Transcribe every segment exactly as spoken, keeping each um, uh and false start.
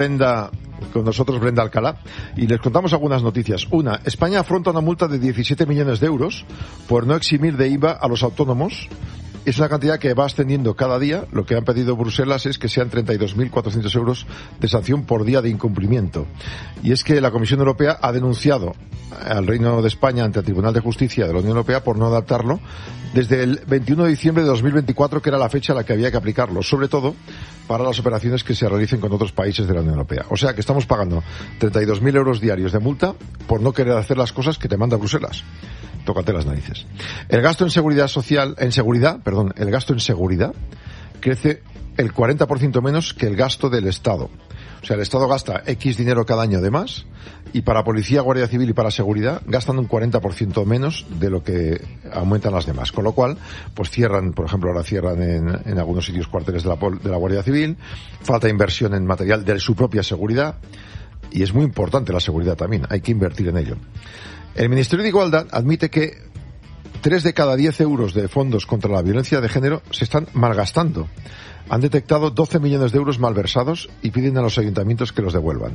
Brenda, con nosotros Brenda Alcalá, y les contamos algunas noticias. Una, España afronta una multa de diecisiete millones de euros por no eximir de I V A a los autónomos. Es una cantidad que va ascendiendo cada día. Lo que han pedido Bruselas es que sean treinta y dos mil cuatrocientos euros de sanción por día de incumplimiento. Y es que la Comisión Europea ha denunciado al Reino de España ante el Tribunal de Justicia de la Unión Europea por no adaptarlo desde el veintiuno de diciembre de dos mil veinticuatro, que era la fecha a la que había que aplicarlo, sobre todo para las operaciones que se realicen con otros países de la Unión Europea. O sea que estamos pagando treinta y dos mil euros diarios de multa por no querer hacer las cosas que te manda Bruselas. Tócate las narices. El gasto en seguridad social, en seguridad, perdón, el gasto en seguridad crece el cuarenta por ciento menos que el gasto del Estado. O sea, el Estado gasta X dinero cada año de más, y para policía, guardia civil y para seguridad gastan un cuarenta por ciento menos de lo que aumentan las demás. Con lo cual, pues cierran, por ejemplo, ahora cierran en, en algunos sitios cuarteles de la, de la Guardia Civil, falta inversión en material de su propia seguridad, y es muy importante la seguridad también, hay que invertir en ello. El Ministerio de Igualdad admite que tres de cada diez euros de fondos contra la violencia de género se están malgastando. Han detectado doce millones de euros malversados y piden a los ayuntamientos que los devuelvan.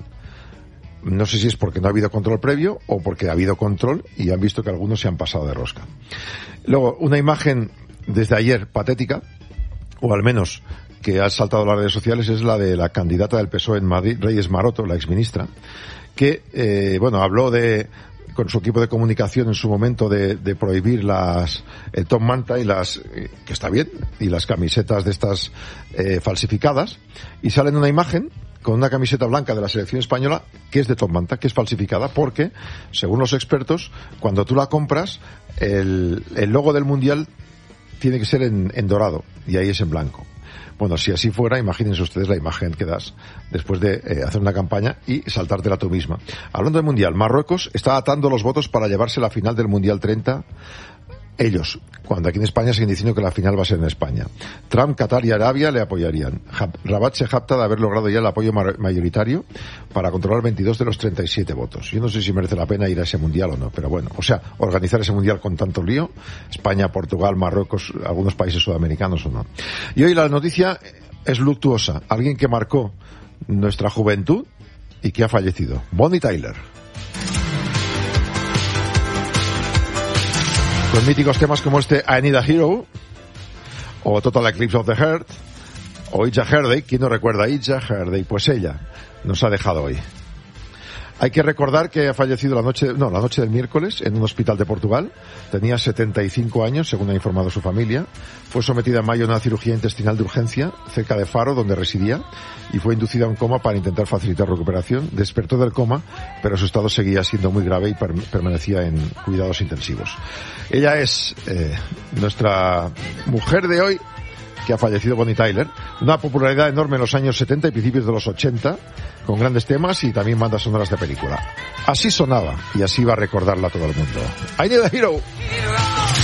No sé si es porque no ha habido control previo o porque ha habido control y han visto que algunos se han pasado de rosca. Luego, una imagen desde ayer patética, o al menos que ha saltado a las redes sociales, es la de la candidata del P S O E en Madrid, Reyes Maroto, la exministra, que, eh, bueno, habló de... con su equipo de comunicación en su momento de, de prohibir las el top manta y las eh, que está bien, y las camisetas de estas eh, falsificadas, y sale en una imagen con una camiseta blanca de la selección española que es de top manta, que es falsificada porque, según los expertos, cuando tú la compras, el, el logo del mundial tiene que ser en, en dorado y ahí es en blanco. Bueno, si así fuera, imagínense ustedes la imagen que das después de eh, hacer una campaña y saltártela tú misma. Hablando del Mundial, Marruecos está atando los votos para llevarse la final del Mundial treinta, ellos, cuando aquí en España siguen diciendo que la final va a ser en España. Trump, Qatar y Arabia le apoyarían. Rabat se jacta de haber logrado ya el apoyo mayoritario para controlar veintidós de los treinta y siete votos. Yo no sé si merece la pena ir a ese Mundial o no, pero bueno, o sea, organizar ese Mundial con tanto lío, España, Portugal, Marruecos, algunos países sudamericanos o no. Y hoy la noticia es luctuosa. Alguien que marcó nuestra juventud y que ha fallecido. Bonnie Tyler. Con míticos temas como este I Need a Hero, o Total Eclipse of the Heart, o Ija Herday. ¿Quién no recuerda a Ija Herday? Pues ella nos ha dejado hoy. Hay que recordar que ha fallecido la noche, no, la noche del miércoles en un hospital de Portugal. Tenía setenta y cinco años, según ha informado su familia. Fue sometida en mayo a una cirugía intestinal de urgencia cerca de Faro, donde residía, y fue inducida a un coma para intentar facilitar recuperación. Despertó del coma, pero su estado seguía siendo muy grave y per- permanecía en cuidados intensivos. Ella es eh, nuestra mujer de hoy, que ha fallecido, Bonnie Tyler. Una popularidad enorme en los años setenta y principios de los ochenta, con grandes temas y también bandas sonoras de película. Así sonaba y así va a recordarla todo el mundo. I Need a Hero.